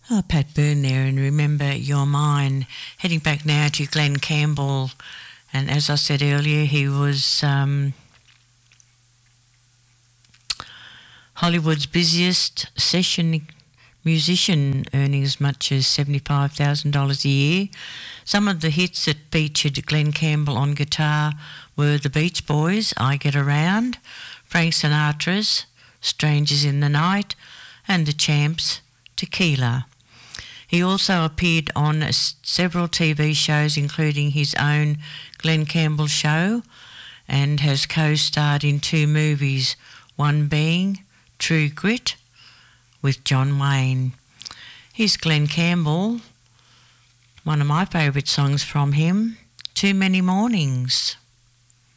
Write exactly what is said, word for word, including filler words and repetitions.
Oh, Pat Byrne there, and Remember You're Mine. Heading back now to Glenn Campbell, and as I said earlier, he was um, Hollywood's busiest session musician, earning as much as seventy-five thousand dollars a year. Some of the hits that featured Glenn Campbell on guitar were The Beach Boys, I Get Around, Frank Sinatra's Strangers in the Night, and The Champs' Tequila. He also appeared on several T V shows, including his own Glenn Campbell Show, and has co-starred in two movies, one being True Grit with John Wayne. Here's Glenn Campbell, one of my favourite songs from him, Too Many Mornings.